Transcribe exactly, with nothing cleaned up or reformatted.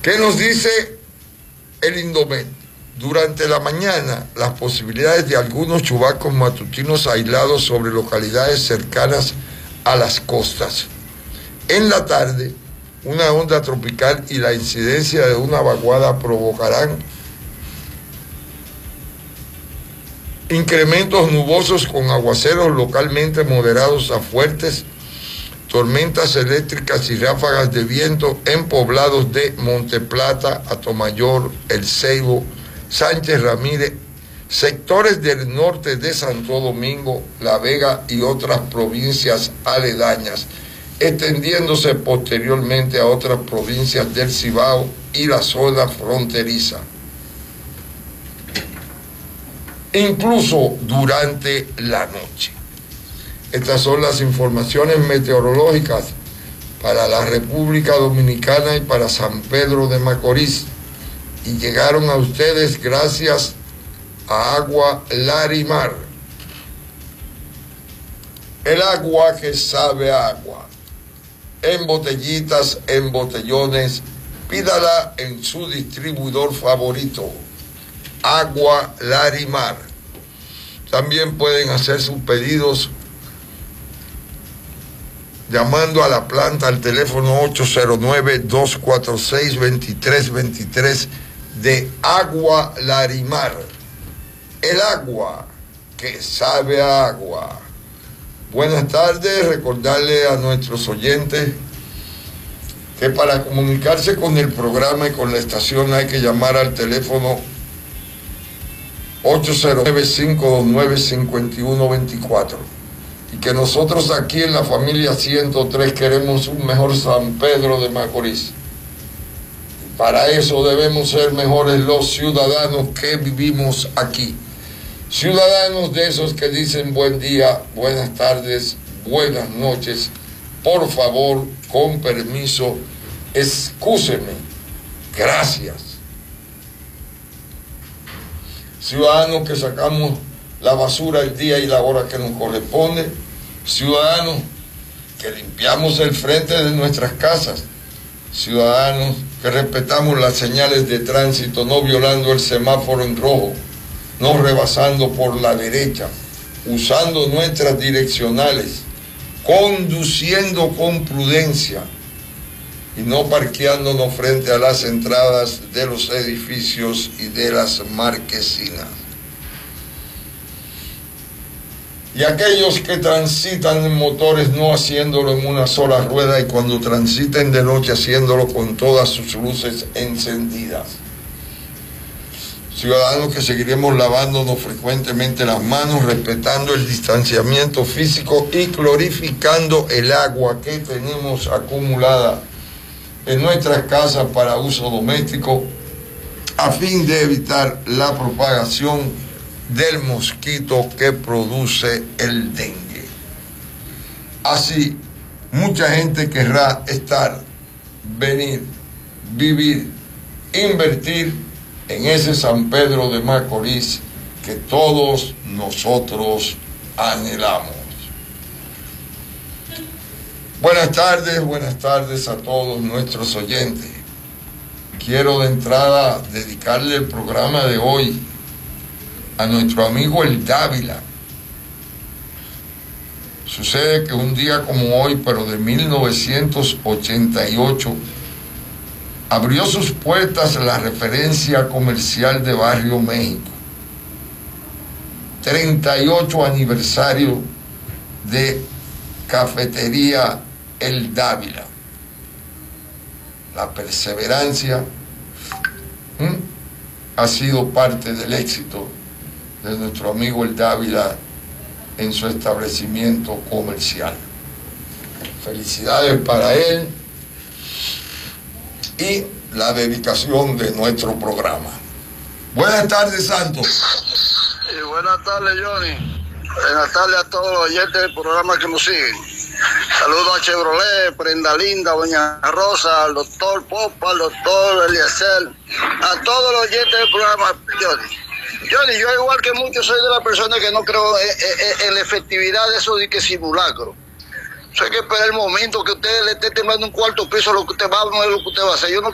¿Qué nos dice el Indomet? Durante la mañana, las posibilidades de algunos chubascos matutinos aislados sobre localidades cercanas a las costas. En la tarde, una onda tropical y la incidencia de una vaguada provocarán incrementos nubosos con aguaceros localmente moderados a fuertes, tormentas eléctricas y ráfagas de viento en poblados de Monteplata, Atomayor, El Ceibo, Sánchez Ramírez, sectores del norte de Santo Domingo, La Vega y otras provincias aledañas, extendiéndose posteriormente a otras provincias del Cibao y la zona fronteriza. Incluso durante la noche. Estas son las informaciones meteorológicas para la República Dominicana y para San Pedro de Macorís. Y llegaron a ustedes gracias a Agua Larimar. El agua que sabe a agua. En botellitas, en botellones, pídala en su distribuidor favorito. Agua Larimar. También pueden hacer sus pedidos llamando a la planta al teléfono ocho cero nueve, dos cuatro seis, dos tres dos tres de Agua Larimar. El agua que sabe a agua. Buenas tardes, recordarle a nuestros oyentes que para comunicarse con el programa y con la estación hay que llamar al teléfono ocho cero nueve, cinco dos nueve, cinco uno dos cuatro. Y que nosotros aquí en la familia ciento tres queremos un mejor San Pedro de Macorís. Y para eso debemos ser mejores los ciudadanos que vivimos aquí. Ciudadanos de esos que dicen buen día, buenas tardes, buenas noches. Por favor, con permiso, excúseme. Gracias. Ciudadanos que sacamos la basura el día y la hora que nos corresponde. Ciudadanos que limpiamos el frente de nuestras casas. Ciudadanos que respetamos las señales de tránsito, no violando el semáforo en rojo, no rebasando por la derecha, usando nuestras direccionales, conduciendo con prudencia y no parqueándonos frente a las entradas de los edificios y de las marquesinas. Y aquellos que transitan en motores no haciéndolo en una sola rueda y cuando transiten de noche haciéndolo con todas sus luces encendidas. Ciudadanos que seguiremos lavándonos frecuentemente las manos, respetando el distanciamiento físico y clorificando el agua que tenemos acumulada en nuestras casas para uso doméstico, a fin de evitar la propagación del mosquito que produce el dengue. Así, mucha gente querrá estar, venir, vivir, invertir en ese San Pedro de Macorís que todos nosotros anhelamos. Buenas tardes, buenas tardes a todos nuestros oyentes. Quiero de entrada dedicarle el programa de hoy a nuestro amigo el Dávila. Sucede que un día como hoy, pero de mil novecientos ochenta y ocho, abrió sus puertas la referencia comercial de Barrio México. treinta y ocho aniversario de Cafetería El Dávila. La perseverancia ¿eh? ha sido parte del éxito de nuestro amigo El Dávila en su establecimiento comercial. Felicidades para él y la dedicación de nuestro programa. Buenas tardes, Santos. Y buenas tardes, Johnny. Buenas tardes a todos los oyentes del programa que nos siguen. Saludos a Chevrolet, Prenda Linda, Doña Rosa, al doctor Popa, al doctor Eliezer, a todos los oyentes del programa, Johnny. Johnny, yo igual que muchos soy de las personas que no creo en, en, en la efectividad de eso de que simulacro. Eso hay que esperar el momento que usted le esté temblando un cuarto piso, lo que usted va a ver, lo que usted va a hacer. Yo no